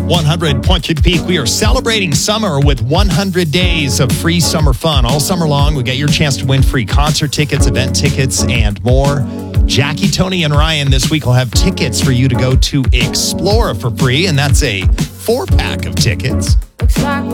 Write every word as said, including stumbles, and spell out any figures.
one hundred Pointe Peak. We are celebrating summer with one hundred days of free summer fun. All summer long, we get your chance to win free concert tickets, event tickets, and more. Jackie, Tony, and Ryan this week will have tickets for you to go to Explora for free, and that's a four-pack of tickets.